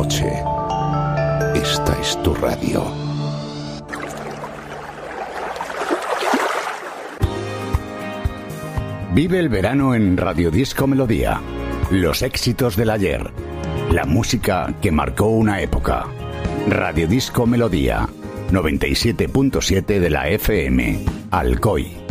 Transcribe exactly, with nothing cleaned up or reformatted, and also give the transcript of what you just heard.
noche, esta es tu radio. Vive el verano en Radio Disco Melodía. Los éxitos del ayer. La música que marcó una época. Radio Disco Melodía. noventa y siete punto siete de la F M. Alcoy.